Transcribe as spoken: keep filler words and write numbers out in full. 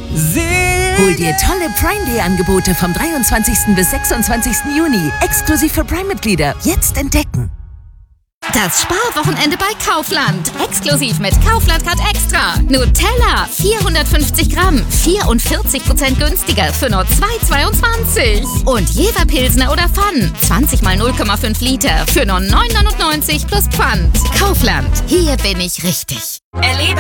Hol dir tolle Prime Day Angebote vom dreiundzwanzigsten bis sechsundzwanzigsten Juni. Exklusiv für Prime-Mitglieder. Jetzt entdecken. Das Sparwochenende bei Kaufland. Exklusiv mit Kaufland Card Extra. Nutella vierhundertfünfzig Gramm, vierundvierzig Prozent günstiger für nur zwei Euro zweiundzwanzig. Und Jever Pilsner oder Pfann, zwanzig mal null Komma fünf Liter für nur neun Euro neunundneunzig plus Pfand. Kaufland, hier bin ich richtig. Erlebe